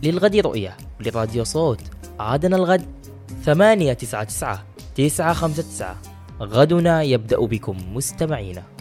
للغد رؤية. لراديو صوت عادنا الغد 899 959. غدنا يبدأ بكم مستمعينا.